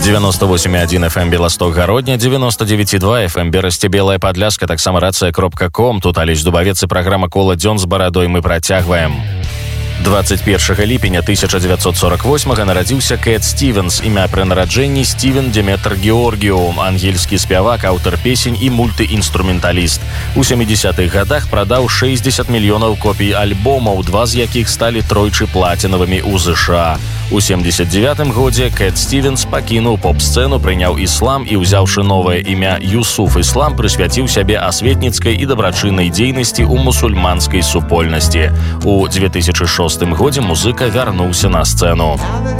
98,1 FM Белосток-Гародня, 99,2 FM Берасце, Белая Падляшка, таксама рацыя.ком. Тут Алесь Дубавец і праграма «Кола дзён з барадой» мы працягваем. 21 ліпеня 1948 нарадзіўся Кэт Стівенс. Імя пры нараджэнні Стівен Деметр Георгіу, ангельскі спявак, аўтар песень і мультыінструменталіст. У 70-х гадах прадаў 60 мільёнаў копій альбомаў, два з якіх сталі тройчы платінавымі ў ЗША. У 79-м годзе Кэт Стівенс пакінуў поп-сцэну, прыняў іслам і, ўзяўшы новае імя Юсуф Іслам, прысвяціў сябе асветніцкай і дабрачыннай дзейнасці ў мусульманскай супольнасці. У 2006 годзе музыка вярнуўся на сцэну.